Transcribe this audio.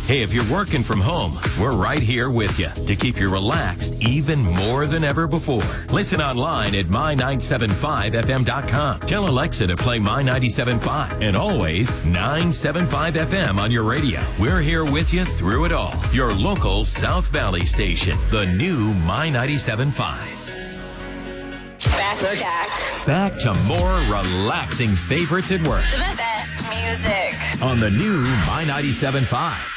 Hey, if you're working from home, we're right here with you to keep you relaxed even more than ever before. Listen online at my975fm.com. Tell Alexa to play My 97.5 and always 975 FM on your radio. We're here with you through it all. Your local South Valley station, the new My 97.5. Back to more relaxing favorites at work. The best music. On the new My 97.5.